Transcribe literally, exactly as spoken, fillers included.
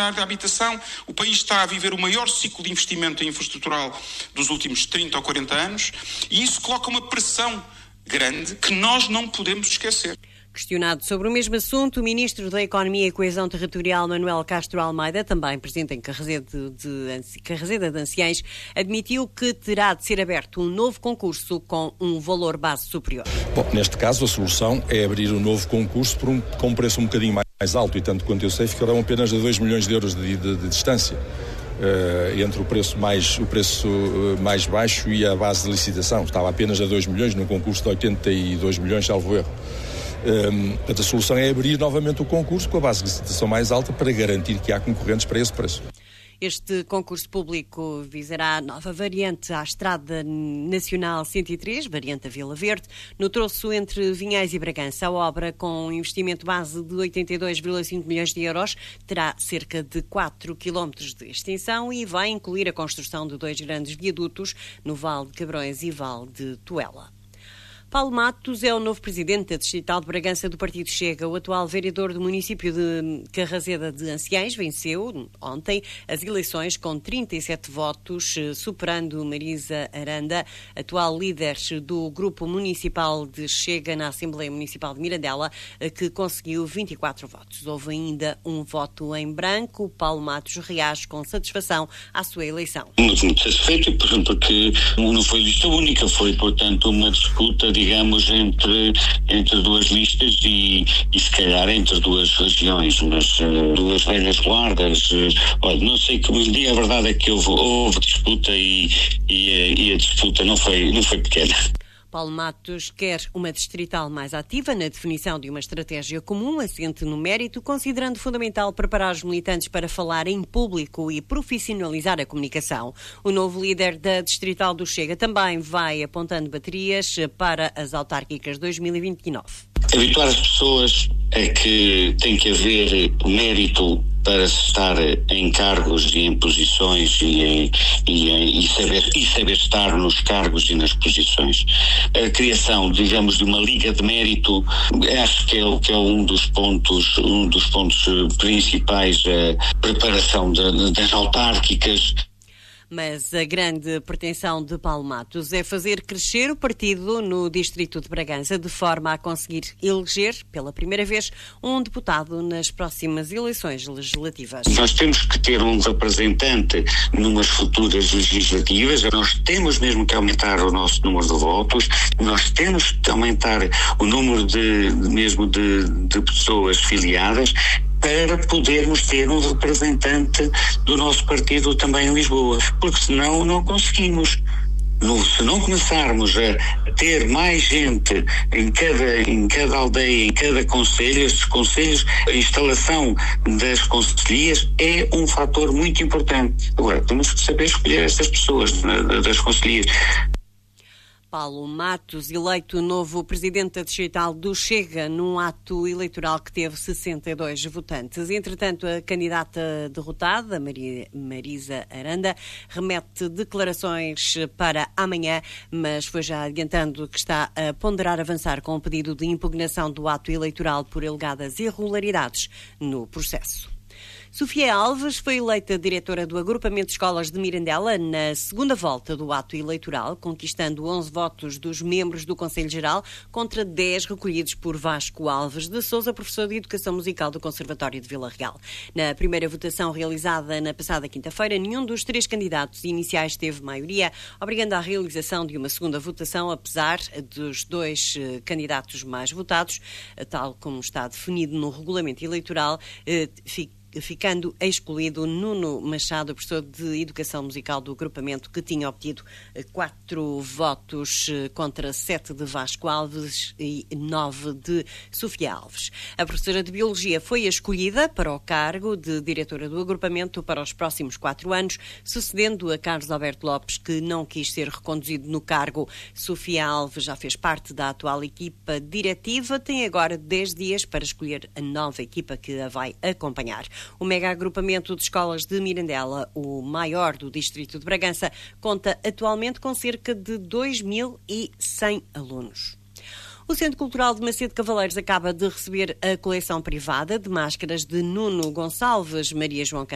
área da habitação. O país está a viver o maior ciclo de investimento em infraestrutural dos últimos trinta ou quarenta anos e isso coloca uma pressão grande que nós não podemos esquecer. Questionado sobre o mesmo assunto, o Ministro da Economia e Coesão Territorial, Manuel Castro Almeida, também presente em Carraseda de, Carraseda de Anciães, admitiu que terá de ser aberto um novo concurso com um valor base superior. Bom, neste caso a solução é abrir um novo concurso por um, com um preço um bocadinho mais alto e tanto quanto eu sei ficarão apenas a dois milhões de euros de, de, de distância. Uh, entre o preço, mais, o preço uh, mais baixo e a base de licitação. Estava apenas a dois milhões num concurso de oitenta e dois milhões, salvo erro. Um, a solução é abrir novamente o concurso com a base de licitação mais alta para garantir que há concorrentes para esse preço. Este concurso público visará a nova variante à Estrada Nacional cento e três, variante a Vila Verde, no troço entre Vinhais e Bragança. A obra, com um investimento base de oitenta e dois vírgula cinco milhões de euros, terá cerca de quatro quilómetros de extensão e vai incluir a construção de dois grandes viadutos no Vale de Cabrões e Vale de Tuela. Paulo Matos é o novo presidente da Distrital de Bragança do Partido Chega. O atual vereador do município de Carraseda de Anciães venceu ontem as eleições com trinta e sete votos, superando Marisa Aranda, atual líder do Grupo Municipal de Chega na Assembleia Municipal de Mirandela, que conseguiu vinte e quatro votos. Houve ainda um voto em branco. Paulo Matos reage com satisfação à sua eleição. Muito, muito satisfeito, porque não foi lista única, foi, portanto, uma disputa de digamos, entre, entre duas listas e, e se calhar entre duas regiões, mas uh, duas velhas guardas. Uh, olha, não sei como lhe digo, a verdade é que houve, houve disputa e, e, e a disputa não foi, não foi pequena. Paulo Matos quer uma distrital mais ativa na definição de uma estratégia comum, assente no mérito, considerando fundamental preparar os militantes para falar em público e profissionalizar a comunicação. O novo líder da distrital do Chega também vai apontando baterias para as autárquicas dois mil e vinte e nove. Habituar as pessoas é que tem que haver mérito para estar em cargos e em posições e, em, e, em, e, saber, e saber estar nos cargos e nas posições. A criação, digamos, de uma liga de mérito, acho que é, que é um dos pontos, um dos pontos principais, a preparação de, das autárquicas. Mas a grande pretensão de Paulo Matos é fazer crescer o partido no distrito de Bragança de forma a conseguir eleger, pela primeira vez, um deputado nas próximas eleições legislativas. Nós temos que ter um representante numas futuras legislativas, nós temos mesmo que aumentar o nosso número de votos, nós temos que aumentar o número de, mesmo de, de pessoas filiadas, para podermos ter um representante do nosso partido também em Lisboa, porque senão não conseguimos. No, se não começarmos a ter mais gente em cada, em cada aldeia, em cada concelho, estes concelhos, a instalação das concelhias é um fator muito importante. Agora, temos que saber escolher estas pessoas das concelhias. Paulo Matos, eleito novo presidente da distrital do Chega, num ato eleitoral que teve sessenta e dois votantes. Entretanto, a candidata derrotada, Maria, Marisa Aranda, remete declarações para amanhã, mas foi já adiantando que está a ponderar avançar com o pedido de impugnação do ato eleitoral por alegadas irregularidades no processo. Sofia Alves foi eleita diretora do Agrupamento de Escolas de Mirandela na segunda volta do ato eleitoral, conquistando onze votos dos membros do Conselho Geral contra dez recolhidos por Vasco Alves de Sousa, professor de Educação Musical do Conservatório de Vila Real. Na primeira votação realizada na passada quinta-feira, nenhum dos três candidatos iniciais teve maioria, obrigando à realização de uma segunda votação, apesar dos dois eh, candidatos mais votados, tal como está definido no regulamento eleitoral, eh, fica ficando excluído Nuno Machado, professor de Educação Musical do agrupamento, que tinha obtido quatro votos contra sete de Vasco Alves e nove de Sofia Alves. A professora de Biologia foi a escolhida para o cargo de diretora do agrupamento para os próximos quatro anos, sucedendo a Carlos Alberto Lopes, que não quis ser reconduzido no cargo. Sofia Alves já fez parte da atual equipa diretiva, tem agora dez dias para escolher a nova equipa que a vai acompanhar. O mega agrupamento de escolas de Mirandela, o maior do distrito de Bragança, conta atualmente com cerca de dois mil e cem alunos. O Centro Cultural de Macedo Cavaleiros acaba de receber a coleção privada de máscaras de Nuno Gonçalves, Maria João